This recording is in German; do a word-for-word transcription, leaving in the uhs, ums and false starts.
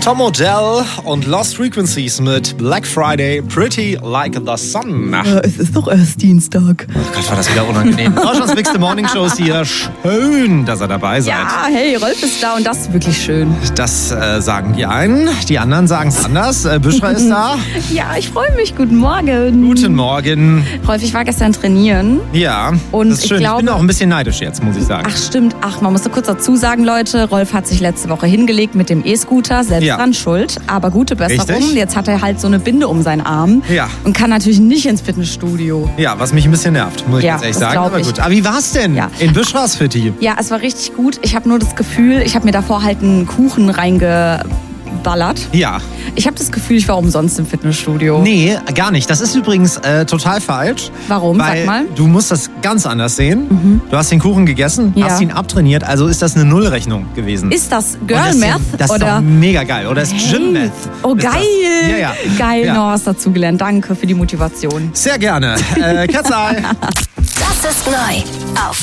Tom Odell und Lost Frequencies mit Black Friday, Pretty Like the Sun. Äh, es ist doch erst Dienstag. Oh Gott, war das wieder unangenehm. Deutschlands Bigste Morning Show ist hier. Schön, dass ihr dabei seid. Ja, hey, Rolf ist da und das ist wirklich schön. Das äh, sagen die einen, die anderen sagen es anders. Äh, Büschra ist da. Ja, ich freue mich. Guten Morgen. Guten Morgen. Rolf, ich war gestern trainieren. Ja, und das ist schön. Ich, glaube, ich bin auch ein bisschen neidisch jetzt, muss ich sagen. Ach stimmt, ach, man muss so kurz dazu sagen, Leute, Rolf hat sich letzte Woche hingelegt mit dem E-Scooter, selbst ja. dran schuld, aber gute Besserung. Richtig. Jetzt hat er halt so eine Binde um seinen Arm ja. und kann natürlich nicht ins Fitnessstudio. Ja, was mich ein bisschen nervt, muss ich ja, jetzt ehrlich das sagen. Aber ich. gut. Aber wie war's denn ja. in Büschras Fitti? Ja, es war richtig gut. Ich habe nur das Gefühl, ich habe mir davor halt einen Kuchen reingeballert. Ja. Ich habe das Gefühl, ich war umsonst im Fitnessstudio. Nee, gar nicht. Das ist übrigens äh, total falsch. Warum? Weil Sag mal. Du musst das ganz anders sehen. Mhm. Du hast den Kuchen gegessen, ja. hast ihn abtrainiert, also ist das eine Nullrechnung gewesen. Ist das Girl das, Math? Das oder? ist doch mega geil. Oder ist hey. Gym Math? Oh, ist geil. Das? Ja, ja. Geil, ja. noch was dazugelernt. Danke für die Motivation. Sehr gerne. Äh, Ketzal. Das ist neu auf